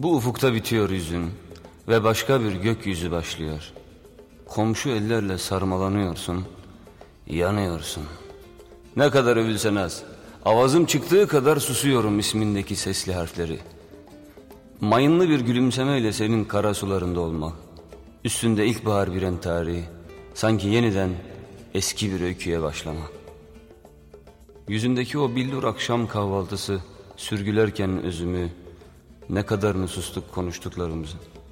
Bu ufukta bitiyor yüzün ve başka bir gökyüzü başlıyor. Komşu ellerle sarmalanıyorsun, yanıyorsun. Ne kadar övülsen az, avazım çıktığı kadar susuyorum ismindeki sesli harfleri. Mayınlı bir gülümsemeyle senin kara sularında olmak, üstünde ilkbahar bir entari, sanki yeniden eski bir öyküye başlamak. Yüzündeki o billur akşam kahvaltısı sürgülerken özümü, ne kadarını sustuk konuştuklarımızın.